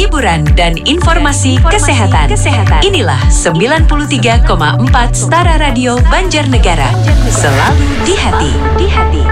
hiburan, dan informasi kesehatan. Inilah 93,4 Stara Radio Banjarnegara. Selalu di hati.